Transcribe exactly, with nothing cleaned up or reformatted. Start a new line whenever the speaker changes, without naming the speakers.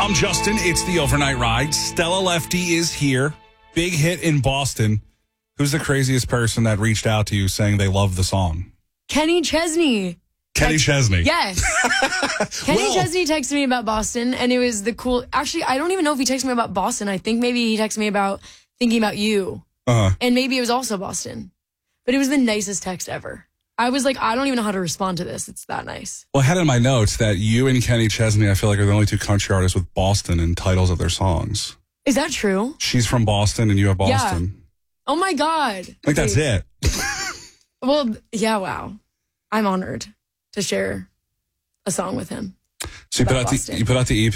I'm Justin. It's the Overnight Ride. Stella Lefty is here. Big hit in Boston. Who's the craziest person that reached out to you saying they love the song?
Kenny Chesney.
Kenny
Text-
Chesney.
Yes. Kenny
Well-
Chesney texted me about Boston, and it was the cool. Actually, I don't even know if he texted me about Boston. I think maybe he texted me about thinking about you.
Uh-huh.
And maybe it was also Boston. But it was the nicest text ever. I was like, I don't even know how to respond to this. It's that nice.
Well, I had in my notes that you and Kenny Chesney, I feel like, are the only two country artists with Boston in titles of their songs.
Is that true?
She's from Boston and you have Boston.
Oh, my God.
I think that's it.
Well, yeah, wow. I'm honored to share a song with him.
So you put
About
out the
Boston.
you put out the E P.